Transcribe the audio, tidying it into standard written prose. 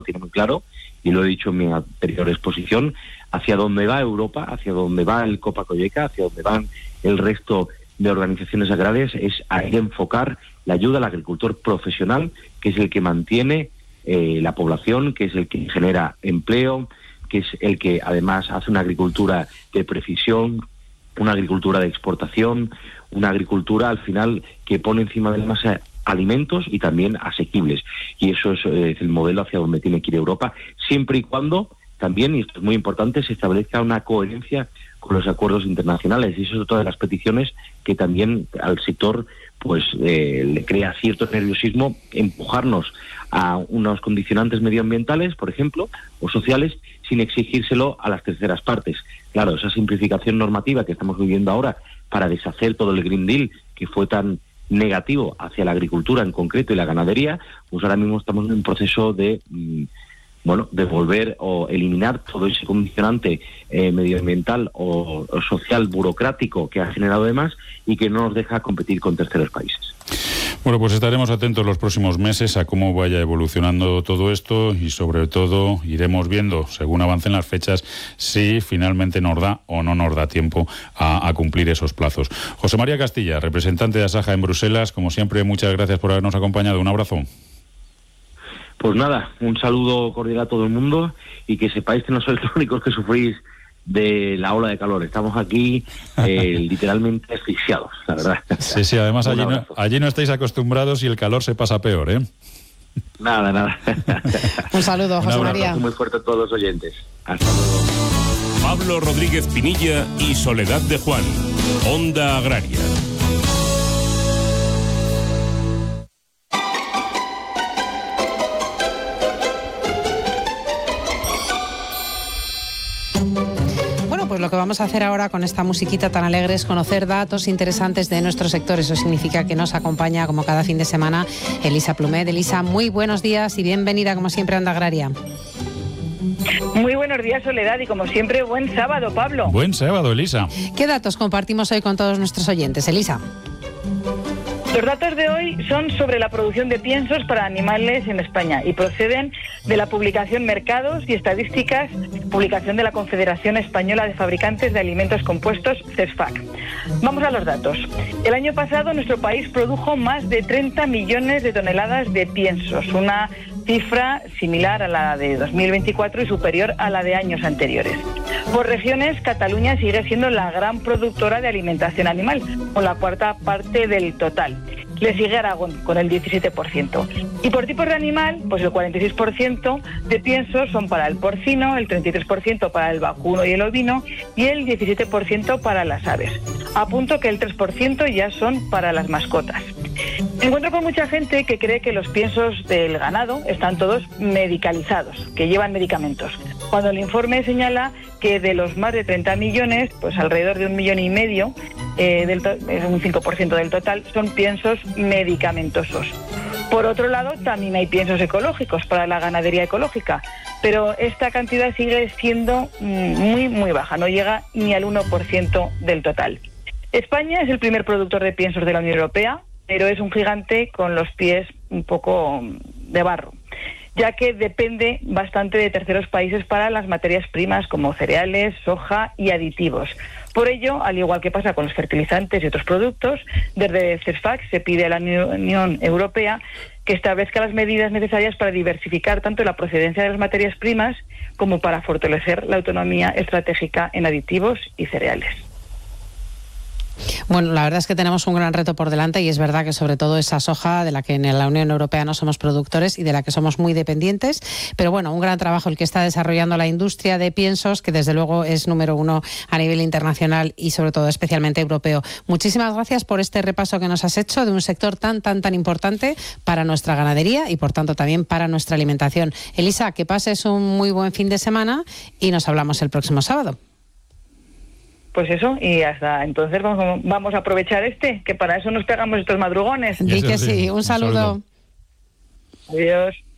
tiene muy claro, y lo he dicho en mi anterior exposición, hacia dónde va Europa, hacia dónde va el Copa-Cogeca, hacia dónde van el resto de organizaciones agrarias, es a enfocar la ayuda al agricultor profesional, que es el que mantiene la población, que es el que genera empleo, que es el que además hace una agricultura de precisión, una agricultura de exportación, una agricultura al final que pone encima de la mesa alimentos y también asequibles. Y eso es el modelo hacia donde tiene que ir Europa, siempre y cuando también, y esto es muy importante, se establezca una coherencia con los acuerdos internacionales. Y eso es otra de las peticiones que también al sector pues le crea cierto nerviosismo, empujarnos a unos condicionantes medioambientales, por ejemplo, o sociales, sin exigírselo a las terceras partes. Claro, esa simplificación normativa que estamos viviendo ahora para deshacer todo el Green Deal, que fue tan negativo hacia la agricultura en concreto y la ganadería, pues ahora mismo estamos en un proceso de de volver o eliminar todo ese condicionante medioambiental o social burocrático que ha generado además y que no nos deja competir con terceros países. Bueno, pues estaremos atentos los próximos meses a cómo vaya evolucionando todo esto y sobre todo iremos viendo, según avancen las fechas, si finalmente nos da o no nos da tiempo a cumplir esos plazos. José María Castilla, representante de Asaja en Bruselas, como siempre, muchas gracias por habernos acompañado. Un abrazo. Pues nada, un saludo cordial a todo el mundo y que sepáis que no sois los únicos que sufrís de la ola de calor. Estamos aquí literalmente asfixiados, la verdad. Sí, además allí no estáis acostumbrados y el calor se pasa peor, ¿eh? Nada. Un saludo, José María. Un abrazo muy fuerte a todos los oyentes. Hasta luego. Pablo Rodríguez Pinilla y Soledad de Juan, Onda Agraria. Pues lo que vamos a hacer ahora con esta musiquita tan alegre es conocer datos interesantes de nuestro sector. Eso significa que nos acompaña, como cada fin de semana, Elisa Plumet. Elisa, muy buenos días y bienvenida, como siempre, a Onda Agraria. Muy buenos días, Soledad, y como siempre, buen sábado, Pablo. Buen sábado, Elisa. ¿Qué datos compartimos hoy con todos nuestros oyentes, Elisa? Los datos de hoy son sobre la producción de piensos para animales en España y proceden de la publicación Mercados y Estadísticas, publicación de la Confederación Española de Fabricantes de Alimentos Compuestos, CESFAC. Vamos a los datos. El año pasado nuestro país produjo más de 30 millones de toneladas de piensos, una cifra similar a la de 2024 y superior a la de años anteriores. Por regiones, Cataluña sigue siendo la gran productora de alimentación animal, con la cuarta parte del total. Le sigue Aragón, con el 17%. Y por tipos de animal, pues el 46% de piensos son para el porcino, el 33% para el vacuno y el ovino, y el 17% para las aves. Apunto que el 3% ya son para las mascotas. Me encuentro con mucha gente que cree que los piensos del ganado están todos medicalizados, que llevan medicamentos, cuando el informe señala que de los más de 30 millones, pues alrededor de 1,5 millones, un 5% del total, son piensos medicamentosos. Por otro lado, también hay piensos ecológicos para la ganadería ecológica, pero esta cantidad sigue siendo muy, muy baja, no llega ni al 1% del total. España es el primer productor de piensos de la Unión Europea, pero es un gigante con los pies un poco de barro, ya que depende bastante de terceros países para las materias primas como cereales, soja y aditivos. Por ello, al igual que pasa con los fertilizantes y otros productos, desde CESFAC se pide a la Unión Europea que establezca las medidas necesarias para diversificar tanto la procedencia de las materias primas como para fortalecer la autonomía estratégica en aditivos y cereales. Bueno, la verdad es que tenemos un gran reto por delante y es verdad que sobre todo esa soja de la que en la Unión Europea no somos productores y de la que somos muy dependientes, pero bueno, un gran trabajo el que está desarrollando la industria de piensos, que desde luego es número uno a nivel internacional y sobre todo especialmente europeo. Muchísimas gracias por este repaso que nos has hecho de un sector tan importante para nuestra ganadería y por tanto también para nuestra alimentación. Elisa, que pases un muy buen fin de semana y nos hablamos el próximo sábado. Pues eso, y hasta entonces vamos a aprovechar que para eso nos pegamos estos madrugones. Di que sí, un saludo. Adiós.